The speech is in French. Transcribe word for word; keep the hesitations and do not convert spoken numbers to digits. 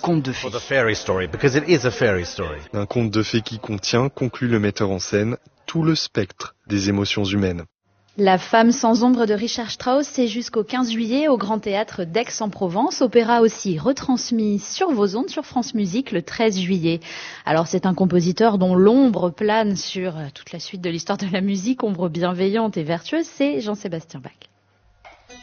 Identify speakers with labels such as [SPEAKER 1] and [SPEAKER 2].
[SPEAKER 1] conte de fées.
[SPEAKER 2] For the fairy story, because it is a fairy story.
[SPEAKER 3] Un conte de fées qui contient, conclut le metteur en scène, tout le spectre des émotions humaines.
[SPEAKER 4] La femme sans ombre de Richard Strauss, c'est jusqu'au quinze juillet au Grand Théâtre d'Aix-en-Provence. Opéra aussi retransmis sur vos ondes, sur France Musique, le treize juillet. Alors c'est un compositeur dont l'ombre plane sur toute la suite de l'histoire de la musique, ombre bienveillante et vertueuse, c'est Jean-Sébastien Bach.